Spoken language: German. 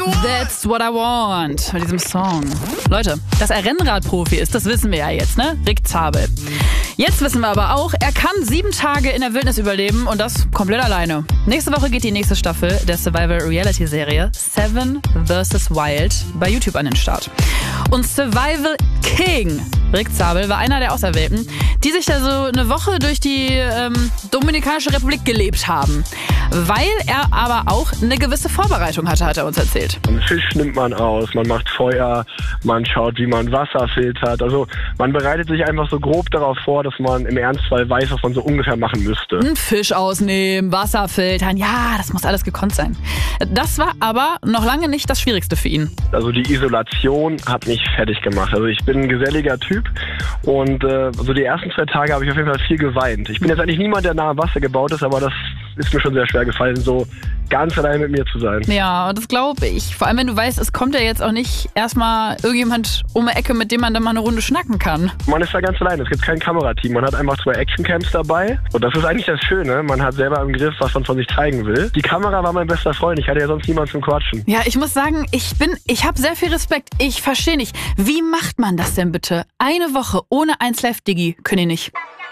That's what I want mit diesem Song. Leute, dass er Rennradprofi ist, das wissen wir ja jetzt, ne? Rick Zabel. Jetzt wissen wir aber auch, er kann 7 Tage in der Wildnis überleben und das komplett alleine. Nächste Woche geht die nächste Staffel der Survival-Reality-Serie Seven vs. Wild bei YouTube an den Start. Und Survival King Rick Zabel war einer der Auserwählten, die sich da so eine Woche durch die Dominikanische Republik gelebt haben. Weil er aber auch eine gewisse Vorbereitung hatte, hat er uns erzählt. Einen Fisch nimmt man aus, man macht Feuer, man schaut, wie man Wasser filtert. Also man bereitet sich einfach so grob darauf vor, dass man im Ernstfall weiß, was man so ungefähr machen müsste. Einen Fisch ausnehmen, Wasser filtern, ja, das muss alles gekonnt sein. Das war aber noch lange nicht das Schwierigste für ihn. Also die Isolation hat mich fertig gemacht. Also ich bin ein geselliger Typ und so die ersten 2 Tage habe ich auf jeden Fall viel geweint. Ich bin jetzt eigentlich niemand, der nah am Wasser gebaut ist, aber das ist mir schon sehr schwer gefallen, so ganz allein mit mir zu sein. Ja, das glaube ich. Vor allem, wenn du weißt, es kommt ja jetzt auch nicht erstmal irgendjemand um die Ecke, mit dem man dann mal eine Runde schnacken kann. Man ist da ganz allein. Es gibt kein Kamerateam. Man hat einfach 2 Actioncams dabei. Und das ist eigentlich das Schöne. Man hat selber im Griff, was man von sich zeigen will. Die Kamera war mein bester Freund. Ich hatte ja sonst niemanden zum Quatschen. Ja, ich muss sagen, ich habe sehr viel Respekt. Ich verstehe nicht. Wie macht man das denn bitte? Eine Woche ohne 1Live Digi können die nicht.